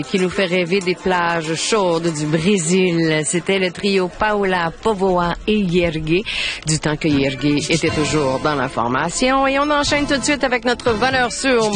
qui nous fait rêver des plages chaudes du Brésil. C'était le trio Paula, Povoa et Yergue, du temps que Yergue était toujours dans la formation. Et on enchaîne tout de suite avec notre valeur sûre.